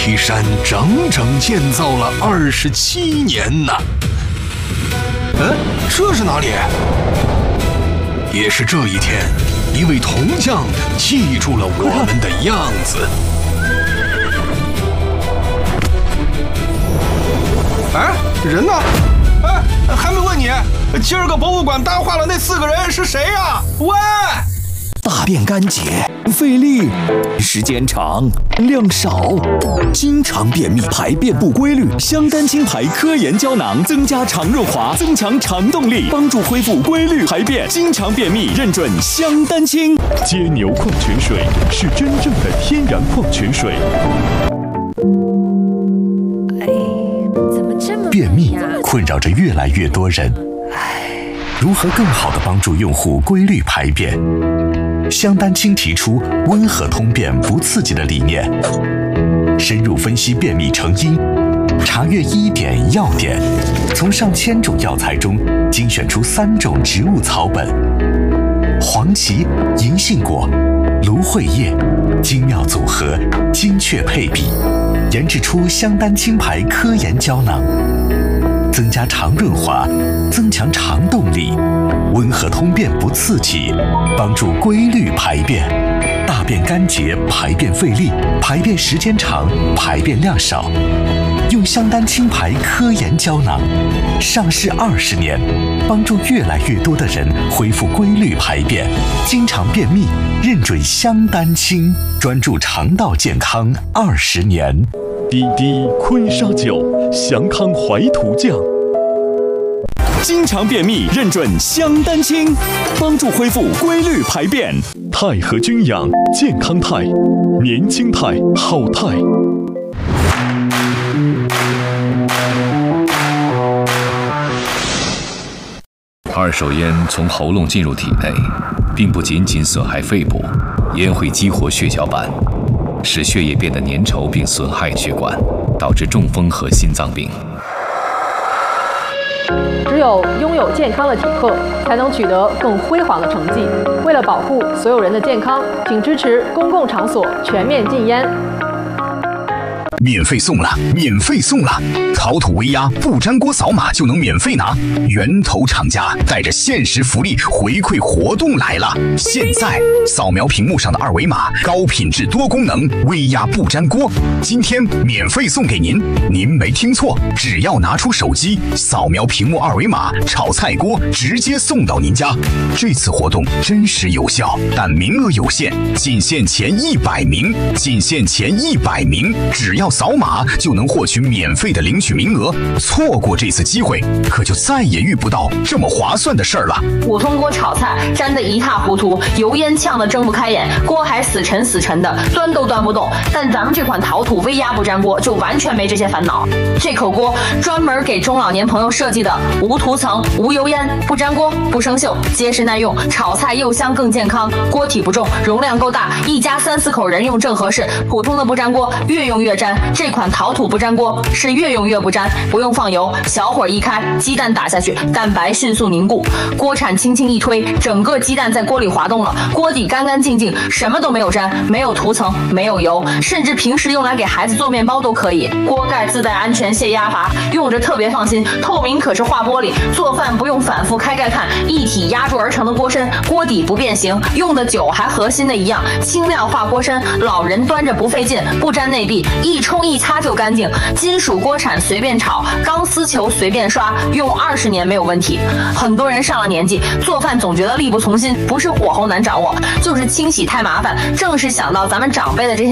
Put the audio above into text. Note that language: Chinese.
梯山整整建造了27年呢。这是哪里？也是这一天，一位铜匠记住了我们的样子。人呢？还没问你，今儿个博物馆搭话了那4个人是谁呀？喂！ 大便干结、费力、时间长、量少，经常便秘、排便不规律。香丹清牌科研胶囊增加肠润滑，增强肠动力，帮助恢复规律排便。经常便秘认准香丹清。 接牛矿泉水是真正的天然矿泉水。 便秘困扰着越来越多人，如何更好地帮助用户规律排便？香丹清提出温和通便不刺激的理念，深入分析便秘成因，查阅医典药典，从上千种药材中精选出3种植物草本：黄芪、银杏果、芦荟叶，精妙组合，精确配比，研制出香丹清牌科研胶囊，增加肠润滑，增强肠动力，温和通便不刺激，帮助规律排便。大便干结、排便费力、排便时间长、排便量少，用香丹清牌科研胶囊，上市20年，帮助越来越多的人恢复规律排便。经常便秘，认准香丹清，专注肠道健康20年。 滴滴坤沙酒，祥康怀图酱。 经常便秘认准香丹清，帮助恢复规律排便。 泰和君养健康泰，年轻泰，好泰。 二手烟从喉咙进入体内，并不仅仅损害肺部，烟会激活血小板，使血液变得粘稠并损害血管，导致中风和心脏病。 只有拥有健康的体魄，才能取得更辉煌的成绩。为了保护所有人的健康，请支持公共场所全面禁烟。 免费送了，免费送了！陶土微压不粘锅扫码就能免费拿，源头厂家带着限时福利回馈活动来了！现在扫描屏幕上的2维码，高品质多功能微压不粘锅，今天免费送给您！您没听错，只要拿出手机扫描屏幕2维码，炒菜锅直接送到您家。这次活动真实有效，但名额有限，仅限前100名，仅限前100名，只要扫码就能获取免费的领取名额，错过这次机会，可就再也遇不到这么划算的事儿了。 普通锅炒菜粘得一塌糊涂，油烟呛得睁不开眼，锅还死沉死沉的，端都端不动。但咱们这款陶土微压不粘锅就完全没这些烦恼。这口锅专门给中老年朋友设计的，无涂层、无油烟、不粘锅、不生锈，结实耐用，炒菜又香更健康。锅体不重，容量够大，一家3、4口人用正合适。普通的不粘锅越用越粘，这款陶土不粘锅是越用越不粘，不用放油，小火一开，鸡蛋打下去，蛋白迅速凝固，锅铲轻轻一推，整个鸡蛋在锅里滑动了，锅底干干净净，什么都没有粘，没有涂层，没有油，甚至平时用来给孩子做面包都可以。锅盖自带安全泄压阀，用着特别放心，透明可视化玻璃，做饭不用反复开盖看，一体压铸而成的锅身，锅底不变形，用的酒还和新的一样，轻量化锅身，老人端着不费劲，不粘内壁，一冲一擦就干净。金属锅铲随便炒，钢丝球随便刷，用20年没有问题。很多人上了年纪，做饭总觉得力不从心，不是火候难掌握，就是清洗太麻烦。正是想到咱们长辈的这些